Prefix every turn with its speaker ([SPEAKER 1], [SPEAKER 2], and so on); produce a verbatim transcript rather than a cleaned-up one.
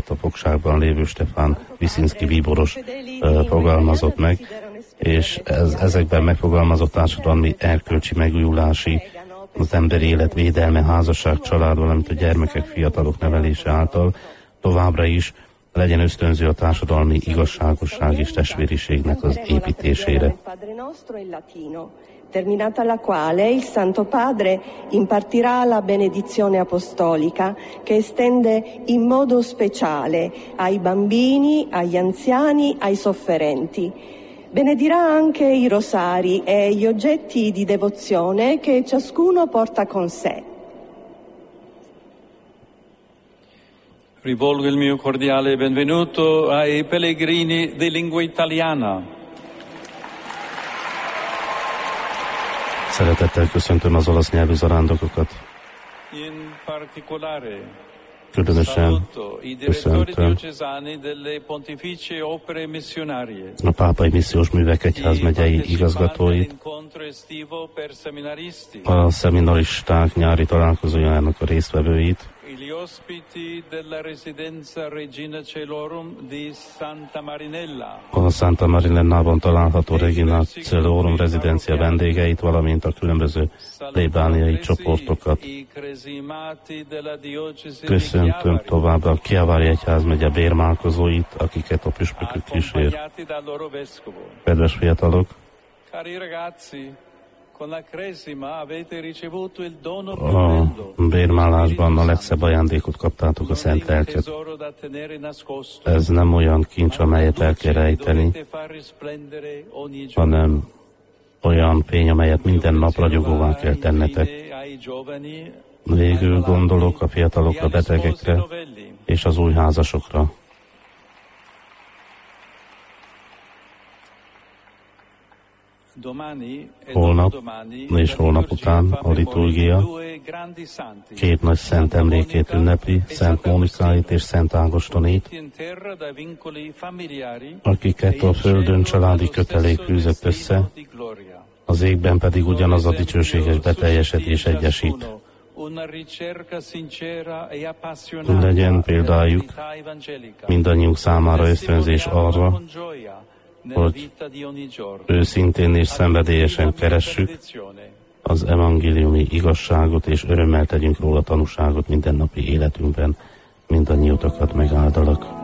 [SPEAKER 1] amit a fogságban lévő Stefan Wyszyński bíboros uh, fogalmazott meg, és ez, ezekben megfogalmazott társadalmi erkölcsi megújulási, az emberi élet védelme, házasság, család, valamint a gyermekek, fiatalok nevelése által továbbra is legyen ösztönző a társadalmi igazságosság és testvériségnek az építésére.
[SPEAKER 2] Terminata la quale il Santo Padre impartirà la benedizione apostolica che estende in modo speciale ai bambini, agli anziani, ai sofferenti. Benedirà anche i rosari e gli oggetti di devozione che ciascuno porta con sé.
[SPEAKER 3] Rivolgo il mio cordiale benvenuto ai pellegrini di lingua italiana.
[SPEAKER 1] Szeretettel köszöntöm az olasz nyelvű zarándokokat. Különösen köszöntöm a Pápai Missziós Művek Egyházmegyei igazgatóit, a szeminaristák nyári találkozójának a résztvevőit, a Santa Marinellában található Regina Celorum rezidencia vendégeit, valamint a különböző plébániai csoportokat. Köszöntöm továbbá a Chiavari Egyházmegye bérmálkozóit, akiket a püspökök kísér. Kedves fiatalok! A bérmálásban a legszebb ajándékot kaptátok, a Szent Lelket. Ez nem olyan kincs, amelyet el kell rejteni, hanem olyan fény, amelyet minden nap ragyogóvá kell tennetek. Végül gondolok a fiatalokra, betegekre és az új házasokra. Holnap és holnap után a liturgia két nagy szent emlékét ünnepli, Szent Mónikáit és Szent Ágostonét, akiket a földön családi kötelék fűzött össze, az égben pedig ugyanaz a dicsőséges beteljesedés egyesít. Legyen példájuk mindannyiunk számára ösztönzés arra, hogy őszintén és szenvedélyesen keressük az evangéliumi igazságot, és örömmel tegyünk róla tanúságot mindennapi életünkben. Mindannyiótokat megáldalak.